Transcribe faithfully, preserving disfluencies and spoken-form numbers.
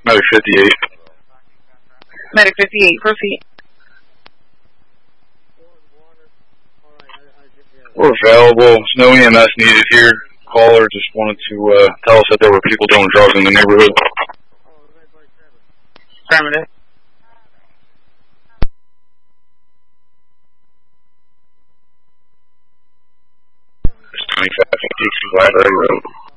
Medic fifty-eight. Medic fifty-eight, proceed. We're available. There's no E M S needed here. Caller just wanted to uh, tell us that there were people doing drugs in the neighborhood. Affirmative. There's twenty-five fifty-two Library Road.